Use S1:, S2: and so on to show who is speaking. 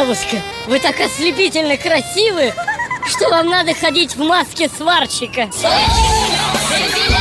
S1: Девушка, вы так ослепительно красивы, что вам надо ходить в маске сварщика.